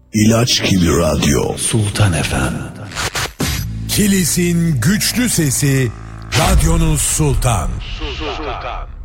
İlaç gibi radyo. Sultan FM. Kilis'in güçlü sesi, radyonuz Sultan. Sultan.